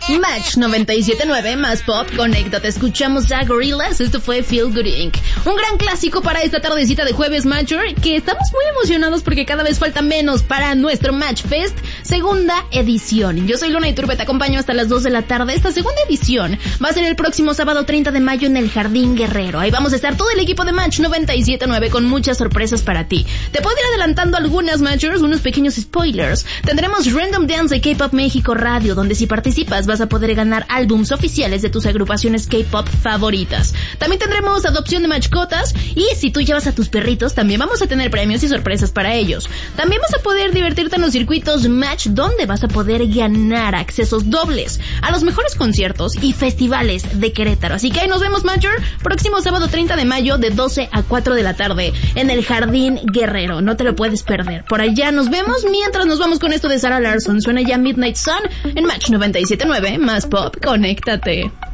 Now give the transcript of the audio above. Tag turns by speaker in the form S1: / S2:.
S1: Match 97.9 más pop, conéctate, escuchamos a Gorillaz, esto fue Feel Good Inc. Un gran clásico para esta tardecita de jueves, Matcher, que estamos muy emocionados porque cada vez falta menos para nuestro Match Fest, segunda edición. Yo soy Luna Iturbe, te acompaño hasta las 2 de la tarde. Esta segunda edición va a ser el próximo sábado 30 de mayo en el Jardín Guerrero. Ahí vamos a estar todo el equipo de Match 97.9 con muchas sorpresas para ti. Te puedo ir adelantando algunas, Matchers, unos pequeños spoilers. Tendremos Random Dance de K-Pop México Radio, donde si participas vas a poder ganar álbums oficiales de tus agrupaciones K-Pop favoritas. También tendremos adopción de mascotas y si tú llevas a tus perritos también vamos a tener premios y sorpresas para ellos. También vas a poder divertirte en los circuitos Match, donde vas a poder ganar accesos dobles a los mejores conciertos y festivales de Querétaro. Así que ahí nos vemos, Matcher, próximo sábado 30 de mayo de 12 a 4 de la tarde en el Jardín Guerrero. No te lo puedes perder. Por allá nos vemos mientras nos vamos con esto de Sarah Larsson. Suena ya Midnight Sun en Match 97.9 más pop, conéctate.